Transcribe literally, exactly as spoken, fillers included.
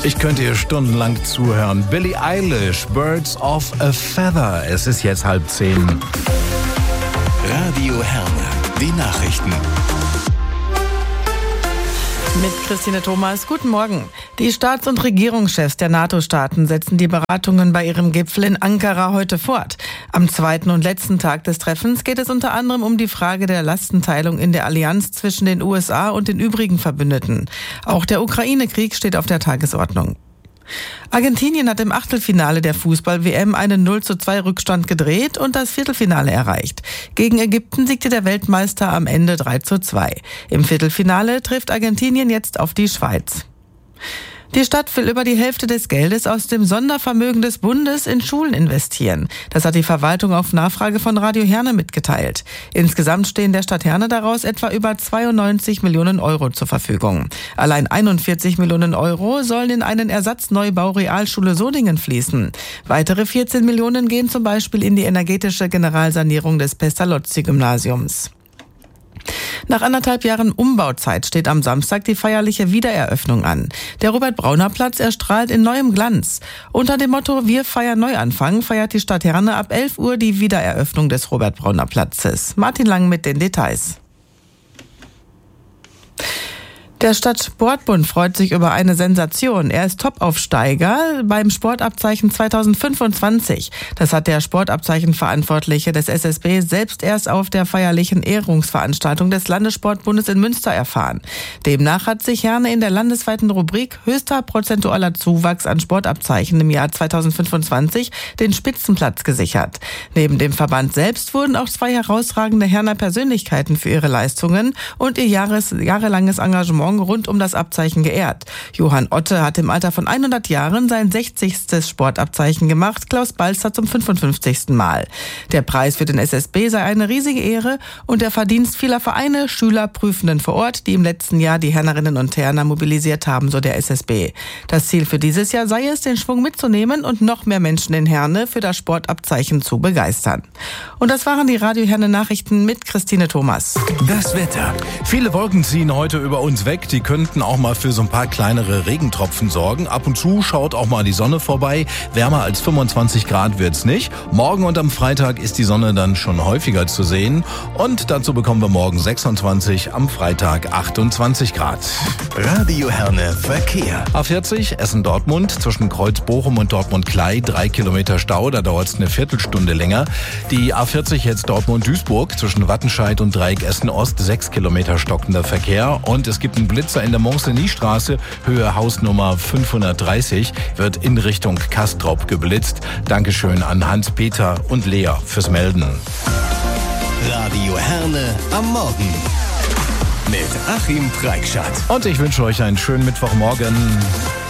Ich könnte hier stundenlang zuhören. Billie Eilish, Birds of a Feather. Es ist jetzt halb zehn. Radio Herne, die Nachrichten. Mit Christine Thomas, guten Morgen. Die Staats- und Regierungschefs der NATO-Staaten setzen die Beratungen bei ihrem Gipfel in Ankara heute fort. Am zweiten und letzten Tag des Treffens geht es unter anderem um die Frage der Lastenteilung in der Allianz zwischen den U S A und den übrigen Verbündeten. Auch der Ukraine-Krieg steht auf der Tagesordnung. Argentinien hat im Achtelfinale der Fußball-W M einen null zu zwei Rückstand gedreht und das Viertelfinale erreicht. Gegen Ägypten siegte der Weltmeister am Ende drei zu zwei. Im Viertelfinale trifft Argentinien jetzt auf die Schweiz. Die Stadt will über die Hälfte des Geldes aus dem Sondervermögen des Bundes in Schulen investieren. Das hat die Verwaltung auf Nachfrage von Radio Herne mitgeteilt. Insgesamt stehen der Stadt Herne daraus etwa über zweiundneunzig Millionen Euro zur Verfügung. Allein einundvierzig Millionen Euro sollen in einen Ersatzneubau Realschule Solingen fließen. Weitere vierzehn Millionen gehen zum Beispiel in die energetische Generalsanierung des Pestalozzi-Gymnasiums. Nach anderthalb Jahren Umbauzeit steht am Samstag die feierliche Wiedereröffnung an. Der Robert-Brauner-Platz erstrahlt in neuem Glanz. Unter dem Motto Wir feiern Neuanfang feiert die Stadt Herne ab elf Uhr die Wiedereröffnung des Robert-Brauner-Platzes. Martin Lang mit den Details. Der Stadtsportbund freut sich über eine Sensation. Er ist Topaufsteiger beim Sportabzeichen zweitausendfünfundzwanzig. Das hat der Sportabzeichenverantwortliche des S S B selbst erst auf der feierlichen Ehrungsveranstaltung des Landessportbundes in Münster erfahren. Demnach hat sich Herne in der landesweiten Rubrik höchster prozentualer Zuwachs an Sportabzeichen im Jahr zweitausendfünfundzwanzig den Spitzenplatz gesichert. Neben dem Verband selbst wurden auch zwei herausragende Herner Persönlichkeiten für ihre Leistungen und ihr Jahres, jahrelanges Engagement rund um das Abzeichen geehrt. Johann Otte hat im Alter von hundert Jahren sein sechzigstes Sportabzeichen gemacht, Klaus Balzer zum fünfundfünfzigsten Mal. Der Preis für den S S B sei eine riesige Ehre und der Verdienst vieler Vereine, Schüler, Prüfenden vor Ort, die im letzten Jahr die Hernerinnen und Herner mobilisiert haben, so der S S B. Das Ziel für dieses Jahr sei es, den Schwung mitzunehmen und noch mehr Menschen in Herne für das Sportabzeichen zu begeistern. Und das waren die Radio Herne Nachrichten mit Christine Thomas. Das Wetter. Viele Wolken ziehen heute über uns weg. Die könnten auch mal für so ein paar kleinere Regentropfen sorgen. Ab und zu schaut auch mal die Sonne vorbei. Wärmer als fünfundzwanzig Grad wird's nicht. Morgen und am Freitag ist die Sonne dann schon häufiger zu sehen. Und dazu bekommen wir morgen sechsundzwanzig, am Freitag achtundzwanzig Grad. Radio Herne Verkehr. A vierzig Essen-Dortmund zwischen Kreuz-Bochum und Dortmund-Klei. Drei Kilometer Stau, da dauert es eine Viertelstunde länger. Die A vierzig jetzt Dortmund-Duisburg zwischen Wattenscheid und Dreieck Essen-Ost. Sechs Kilometer stockender Verkehr. Und es gibt einen Blitzer in der Montcenis-Straße, Höhe Hausnummer fünfhundertdreißig, wird in Richtung Castrop geblitzt. Dankeschön an Hans-Peter und Lea fürs Melden. Radio Herne am Morgen mit Achim Preikschat. Und ich wünsche euch einen schönen Mittwochmorgen.